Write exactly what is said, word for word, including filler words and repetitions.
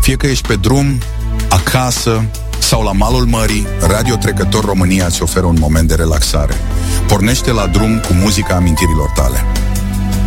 Fie că ești pe drum, acasă sau la malul mării, Radio Trecător România îți oferă un moment de relaxare. Pornește la drum cu muzica amintirilor tale.